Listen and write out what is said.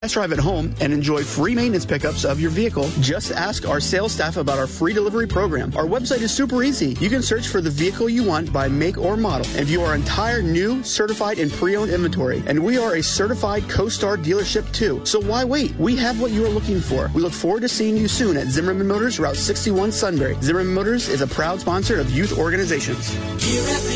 test drive at home and enjoy free maintenance pickups of your vehicle, just ask our sales staff about our free delivery program. Our website is super easy. You can search for the vehicle you want by make or model and view our entire new, certified, and pre-owned inventory. And we are a certified CoStar dealership too. So why wait? We have what you are looking for. We look forward to seeing you soon at Zimmerman Motors, Route 61 Sunbury. Zimmerman Motors is a proud sponsor of youth organizations. Here at the